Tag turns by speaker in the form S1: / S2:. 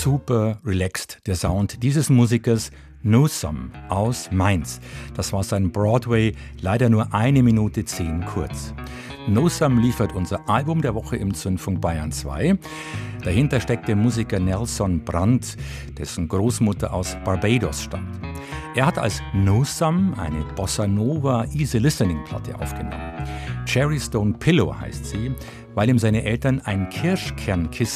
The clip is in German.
S1: Super relaxed der Sound dieses Musikers Newsom aus Mainz. Das war sein Broadway, leider nur 1 Minute 10 kurz. Newsom liefert unser Album der Woche im Zündfunk Bayern 2. Dahinter steckt der Musiker Nelson Brandt, dessen Großmutter aus Barbados stammt. Er hat als Newsom eine Bossa Nova Easy Listening Platte aufgenommen. Cherry Stone Pillow heißt sie, weil ihm seine Eltern ein Kirschkernkissen